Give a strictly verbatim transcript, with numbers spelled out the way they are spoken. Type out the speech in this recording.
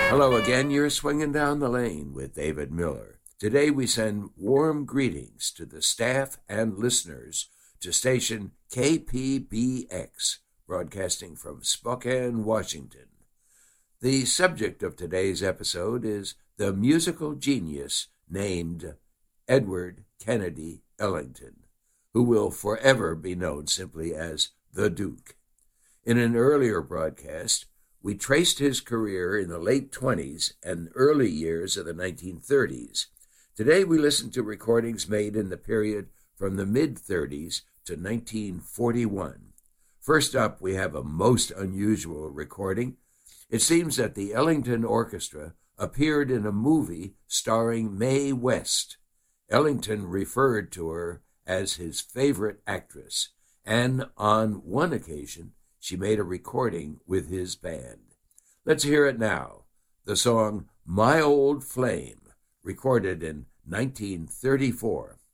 Hello again, you're swinging down the lane with David Miller. Today we send warm greetings to the staff and listeners to station K P B X, broadcasting from Spokane, Washington. The subject of today's episode is the musical genius named Edward Kennedy Ellington, who will forever be known simply as the Duke. In an earlier broadcast, we traced his career in the late twenties and early years of the nineteen thirties. Today we listen to recordings made in the period from the mid-thirties to nineteen forty-one. First up, we have a most unusual recording. It seems that the Ellington Orchestra appeared in a movie starring Mae West. Ellington referred to her as his favorite actress, and on one occasion, she made a recording with his band. Let's hear it now. The song My Old Flame, recorded in nineteen thirty-four.